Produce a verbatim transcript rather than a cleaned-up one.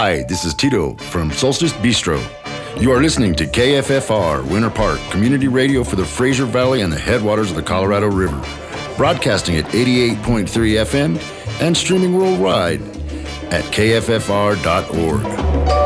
Hi, this is Tito from Solstice Bistro. You are listening to K F F R Winter Park, community radio for the Fraser Valley and the headwaters of the Colorado River. Broadcasting at eighty-eight point three F M and streaming worldwide at K F F R dot org.